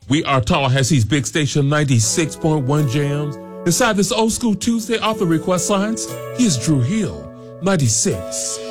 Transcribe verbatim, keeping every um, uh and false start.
We are Tallahassee's Big Station ninety-six point one jams. Inside this old school Tuesday author request lines, here's Drew Hill, ninety-six.